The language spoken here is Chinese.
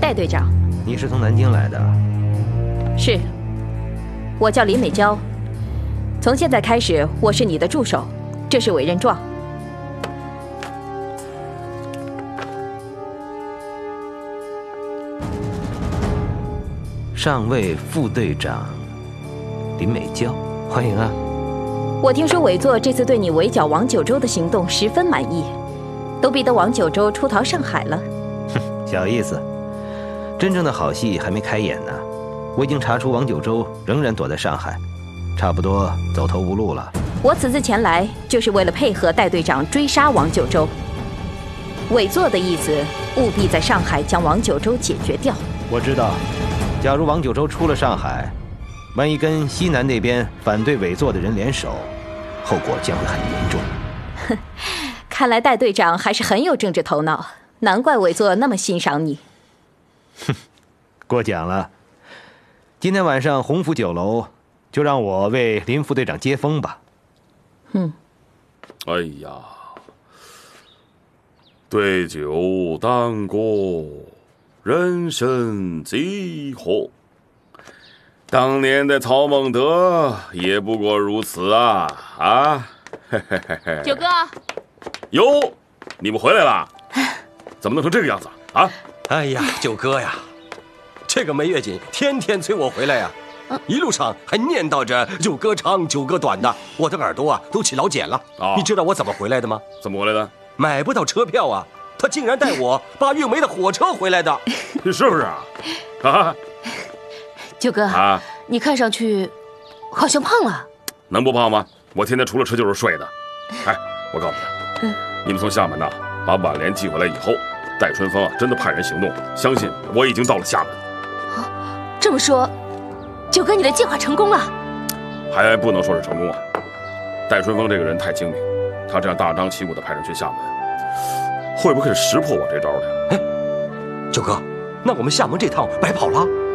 戴队长， 你是从南京来的？ 是，我叫林美娇。从现在开始，我是你的助手，这是委任状。 上尉副队长林美娇，欢迎啊！ 我听说委座这次对你围剿王九州的行动十分满意，都逼得王九州出逃上海了。 哼，小意思，真正的好戏还没开演呢。我已经查出王九州仍然躲在上海，差不多走投无路了。 我此次前来就是为了配合戴队长追杀王九州。委座的意思，务必在上海将王九州解决掉。 我知道，假如王九州出了上海，万一跟西南那边反对委座的人联手，后果将会很严重。 哼，看来戴队长还是很有政治头脑，难怪委座那么欣赏你。 哼，过奖了。今天晚上鸿福酒楼就让我为林副队长接风吧。 哎呀，对酒当歌，人生几何？当年的曹孟德也不过如此啊！啊，嘿嘿嘿嘿。 九哥， 哟，你们回来了？怎么弄成这个样子啊？ 哎呀，九哥呀，这个梅月锦天天催我回来呀，一路上还念叨着九哥长九哥短的，我的耳朵啊都起老茧了。你知道我怎么回来的吗？ 怎么回来的？ 买不到车票啊，他竟然带我搭运煤的火车回来的， 是不是啊？啊， 九哥啊，你看上去好像胖了。 能不胖吗？我天天除了吃就是睡的。哎，我告诉你，你们从厦门呐把挽联寄回来以后，戴春芳啊真的派人行动，相信我已经到了厦门。 这么说，九哥你的计划成功了？ 还不能说是成功啊。戴春芳这个人太精明，他这样大张旗鼓的派人去厦门，会不会是识破我这招的？ 哎，九哥，那我们厦门这趟白跑了？